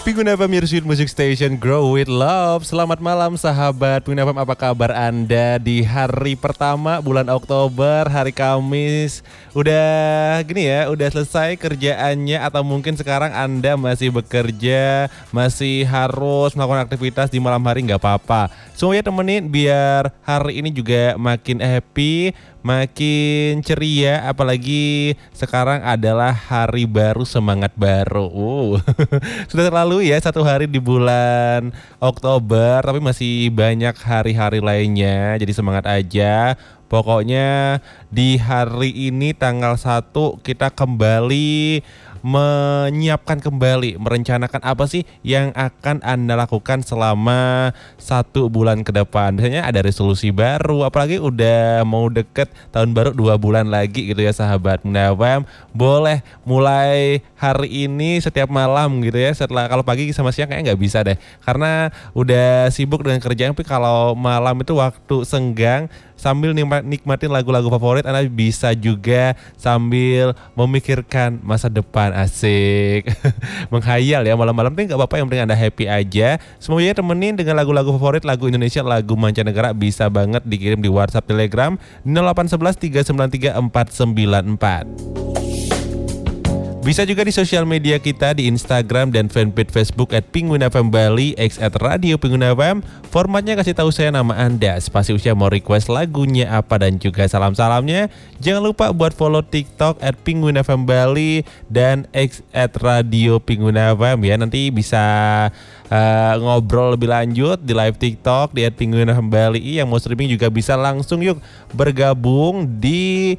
Pengguna FM Your Sweet Music Station, Grow With Love. Selamat malam sahabat Pengguna FM, apa kabar Anda di hari pertama bulan Oktober, hari Kamis. Udah gini ya, udah selesai kerjaannya atau mungkin sekarang Anda masih bekerja, masih harus melakukan aktivitas di malam hari, gak apa-apa. Semuanya temenin biar hari ini juga makin happy, makin ceria, apalagi sekarang adalah hari baru, semangat baru. Sudah terlalu ya satu hari di bulan Oktober, tapi masih banyak hari-hari lainnya, jadi semangat aja. Pokoknya di hari ini tanggal 1 kita kembali menyiapkan kembali, merencanakan apa sih yang akan Anda lakukan selama 1 bulan ke depan. Biasanya ada resolusi baru, apalagi udah mau deket tahun baru 2 bulan lagi gitu ya sahabat Mendawam. Boleh mulai hari ini setiap malam gitu ya. Setelah kalau pagi sama siang kayaknya nggak bisa deh, karena udah sibuk dengan kerjaan. Tapi kalau malam itu waktu senggang, sambil nikmatin lagu-lagu favorit, Anda bisa juga sambil memikirkan masa depan. Asik. Menghayal ya malam-malam, tapi gak apa-apa, yang penting Anda happy aja. Semuanya temenin dengan lagu-lagu favorit, lagu Indonesia, lagu mancanegara, bisa banget dikirim di WhatsApp, Telegram 0811 393 494. Bisa juga di sosial media kita di Instagram dan fanpage Facebook @penguin_fm Bali, @radio penguin FM. Formatnya kasih tahu saya nama Anda, spasi usia, mau request lagunya apa, dan juga salam-salamnya. Jangan lupa buat follow TikTok @penguin_fm Bali dan @radio penguin FM ya. Nanti bisa ngobrol lebih lanjut di live TikTok di @penguin_fm Bali. Yang mau streaming juga bisa langsung yuk bergabung di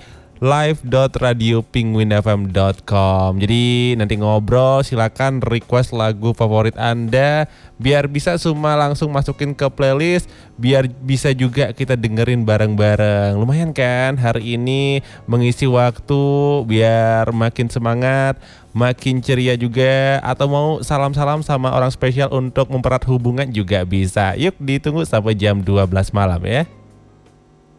live.radiopenguinfm.com. Jadi nanti ngobrol, silakan request lagu favorit Anda biar bisa semua langsung masukin ke playlist, biar bisa juga kita dengerin bareng-bareng. Lumayan kan hari ini mengisi waktu biar makin semangat, makin ceria juga. Atau mau salam-salam sama orang spesial untuk mempererat hubungan juga bisa. Yuk ditunggu sampai jam 12 malam ya.